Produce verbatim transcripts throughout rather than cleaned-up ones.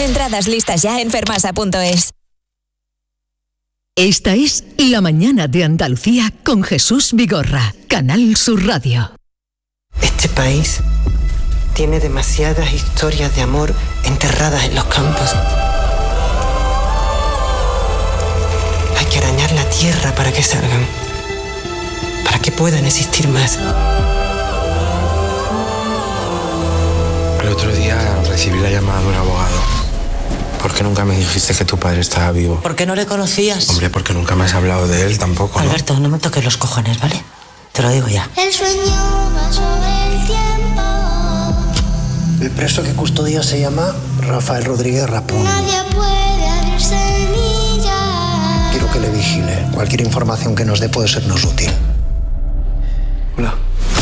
Entradas listas ya en fermasa punto es. Esta es La Mañana de Andalucía con Jesús Vigorra, Canal Sur Radio. Este país tiene demasiadas historias de amor enterradas en los campos. Hay que arañar la tierra para que salgan, para que puedan existir más. El otro día recibí la llamada de un abogado. ¿Por qué nunca me dijiste que tu padre estaba vivo? ¿Por qué no le conocías? Hombre, porque nunca me has hablado de él tampoco, ¿no? Alberto, no me toques los cojones, ¿vale? Te lo digo ya. El sueño va sobre el tiempo. El preso que custodia se llama Rafael Rodríguez Rapón. Nadie puede abrir semillas. Quiero que le vigile. Cualquier información que nos dé puede sernos útil. Hola.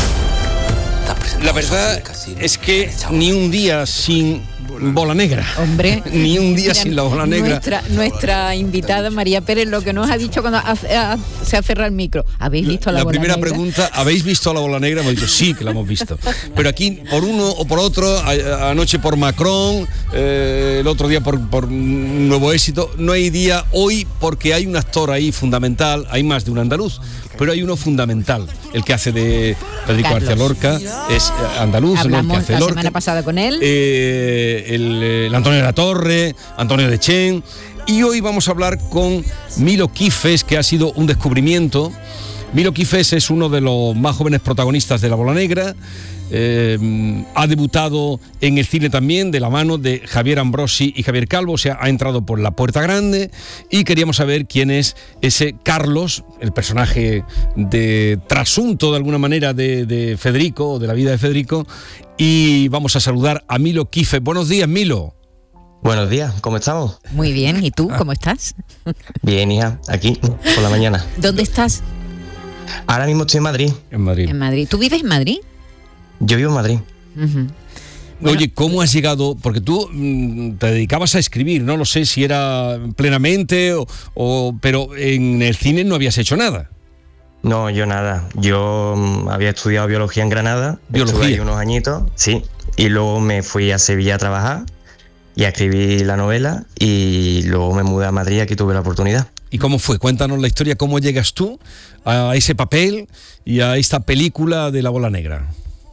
La verdad es que ni un día sin bola negra. Hombre, ni un día mira, sin la bola negra. Nuestra, nuestra invitada María Pérez lo que nos ha dicho cuando ha, ha, se ha cerrado el micro. ¿Habéis visto la, la bola negra? La primera pregunta, ¿habéis visto la bola negra? Hemos dicho, sí, que la hemos visto. Pero aquí, por uno o por otro, a, anoche por Macron, eh, el otro día por, por Nuevo Éxito, no hay día hoy porque hay un actor ahí fundamental, hay más de un andaluz, pero hay uno fundamental, el que hace de Federico García Lorca, es andaluz, hablamos ¿no? El que hace la Lorca. semana pasada con él. Eh, el, el Antonio de la Torre, Antonio de Chen, y hoy vamos a hablar con Milo Quifes, que ha sido un descubrimiento. Milo Quifes es uno de los más jóvenes protagonistas de La Bola Negra. Eh, ha debutado en el cine también de la mano de Javier Ambrosi y Javier Calvo, o sea, ha entrado por la puerta grande, y queríamos saber quién es ese Carlos, el personaje de trasunto de alguna manera de, de Federico, de la vida de Federico, y vamos a saludar a Milo Quifes. Buenos días, Milo. Buenos días, ¿cómo estamos? Muy bien, ¿y tú cómo estás? Bien, hija, aquí, por la mañana. ¿Dónde estás? Ahora mismo estoy en Madrid. En Madrid. En Madrid. ¿Tú vives en Madrid? Yo vivo en Madrid. Uh-huh. Bueno, oye, ¿cómo has llegado? Porque tú mmm, te dedicabas a escribir, no lo sé si era plenamente, o, o, pero en el cine no habías hecho nada. No, yo nada. Yo um, había estudiado biología en Granada. Biología. Estuve ahí unos añitos, sí. Y luego me fui a Sevilla a trabajar y a escribir la novela, y luego me mudé a Madrid y aquí tuve la oportunidad. ¿Y cómo fue? Cuéntanos la historia, ¿cómo llegas tú a ese papel y a esta película de La Bola Negra?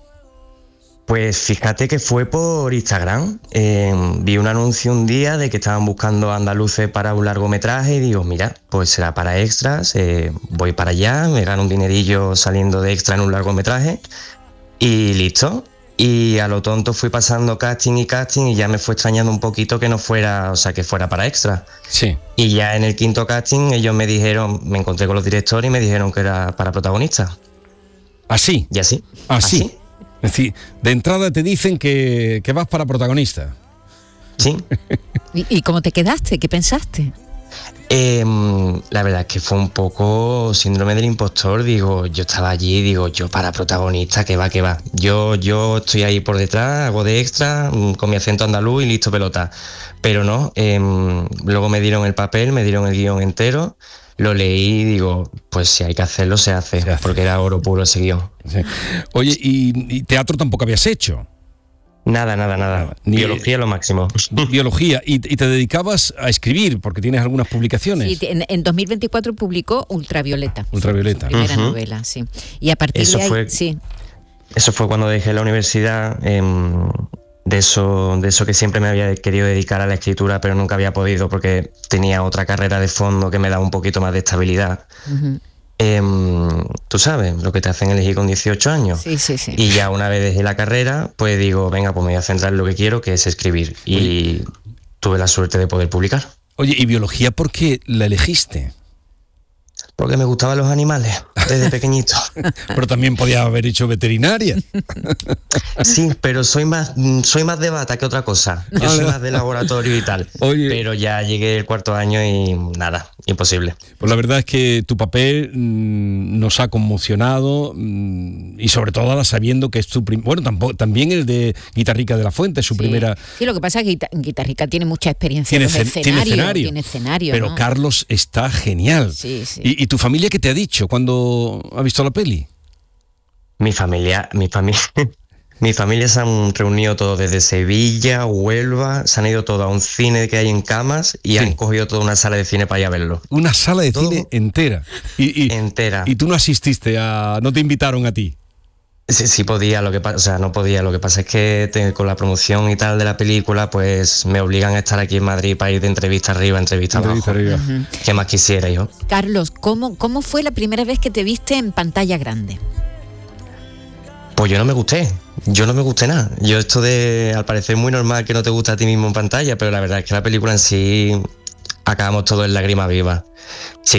Pues fíjate que fue por Instagram. Eh, vi un anuncio un día de que estaban buscando andaluces para un largometraje y digo, mira, pues será para extras, eh, voy para allá, me gano un dinerillo saliendo de extra en un largometraje y listo. Y a lo tonto fui pasando casting y casting y ya me fue extrañando un poquito que no fuera, o sea, que fuera para extra. Sí. Y ya en el quinto casting ellos me dijeron, me encontré con los directores y me dijeron que era para protagonista. ¿Así? ¿Y así? ¿Así? ¿Así? Es decir, de entrada te dicen que, que vas para protagonista. Sí. ¿Y, ¿Y cómo te quedaste? ¿Qué pensaste? Eh, la verdad es que fue un poco síndrome del impostor. Digo, yo estaba allí, digo, yo para protagonista, que va, que va. Yo, yo estoy ahí por detrás, hago de extra, con mi acento andaluz y listo, pelota. Pero no, eh, luego me dieron el papel, me dieron el guión entero, lo leí y digo, pues si hay que hacerlo, se hace, se hace. Porque era oro puro ese guión. Sí. Oye, ¿y, y teatro tampoco habías hecho? Nada, nada, nada. Ni, biología lo máximo. Biología. ¿Y, ¿Y te dedicabas a escribir? Porque tienes algunas publicaciones. Sí, en, en dos mil veinticuatro publicó Ultravioleta. Ultravioleta. Su primera uh-huh. novela, sí. Y a partir eso de ahí, fue, sí. Eso fue cuando dejé la universidad, eh, de eso, de eso que siempre me había querido dedicar a la escritura, pero nunca había podido porque tenía otra carrera de fondo que me daba un poquito más de estabilidad. Uh-huh. Eh, tú sabes, lo que te hacen elegir con dieciocho años. Sí, sí, sí. Y ya una vez dejé la carrera, pues digo, venga, pues me voy a centrar en lo que quiero, que es escribir. Y Oye. tuve la suerte de poder publicar. Oye, ¿y biología por qué la elegiste? Porque me gustaban los animales desde pequeñito. Pero también podías haber hecho veterinaria. Sí, pero soy más soy más de bata que otra cosa. Yo soy más de laboratorio y tal. Oye. Pero ya llegué el cuarto año y nada, imposible. Pues la verdad es que tu papel mmm, nos ha conmocionado, mmm, y sobre todo ahora sabiendo que es tu prim- bueno, tampoco, también el de Guitarrica de la Fuente, su sí. primera. Sí, lo que pasa es que Guita- Guitarrica tiene mucha experiencia en Tiene, escenario, tiene escenario. Tiene escenario, pero ¿no? Carlos está genial. Sí, sí. ¿Y, ¿Y tu familia qué te ha dicho cuando ha visto la peli? Mi familia, mi familia, Mi familia se han reunido todos desde Sevilla, Huelva, se han ido todos a un cine que hay en Camas y Sí. han cogido toda una sala de cine para ir a verlo. Una sala de Todo- cine entera. Y, y- Entera. y tú no asististe a... no te invitaron a ti. Sí, sí podía, lo que pasa, o sea, no podía. Lo que pasa es que te- con la promoción y tal de la película, pues me obligan a estar aquí en Madrid para ir de entrevista arriba, entrevista abajo. Entrevista arriba. ¿Qué más quisiera yo? Carlos, ¿cómo, ¿cómo fue la primera vez que te viste en pantalla grande? Pues yo no me gusté, yo no me gusté nada. Yo esto de, al parecer muy normal que no te gusta a ti mismo en pantalla, pero la verdad es que la película en sí acabamos todos en lágrimas vivas. Sí